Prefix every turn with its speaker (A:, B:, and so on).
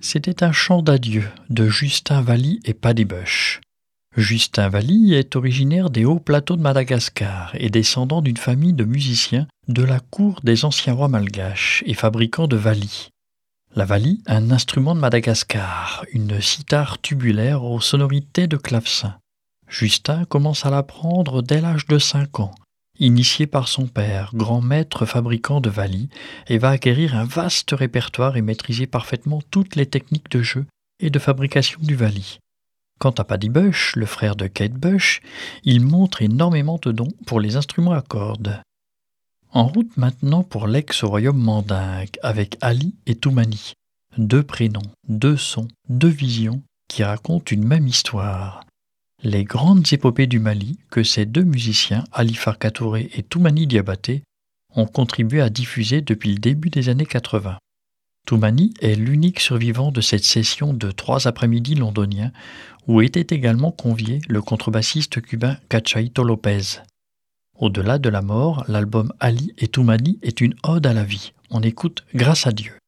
A: C'était un chant d'adieu de Justin Valli et Paddy Bush. Justin Valli est originaire des hauts plateaux de Madagascar et descendant d'une famille de musiciens de la cour des anciens rois malgaches et fabricants de vali. La vali, un instrument de Madagascar, une cithare tubulaire aux sonorités de clavecin. Justin commence à l'apprendre dès l'âge de 5 ans, initié par son père, grand maître fabricant de vali, et va acquérir un vaste répertoire et maîtriser parfaitement toutes les techniques de jeu et de fabrication du vali. Quant à Paddy Bush, le frère de Kate Bush, il montre énormément de dons pour les instruments à cordes. En route maintenant pour l'ex-royaume mandingue avec Ali et Toumani. 2 prénoms, 2 sons, 2 visions qui racontent une même histoire. Les grandes épopées du Mali que ces 2 musiciens, Ali Farka Touré et Toumani Diabaté, ont contribué à diffuser depuis le début des années 80. Toumani est l'unique survivant de cette session de 3 après-midi londoniens où était également convié le contrebassiste cubain Cachayito Lopez. Au-delà de la mort, l'album Ali et Toumani est une ode à la vie. On écoute Grâce à Dieu.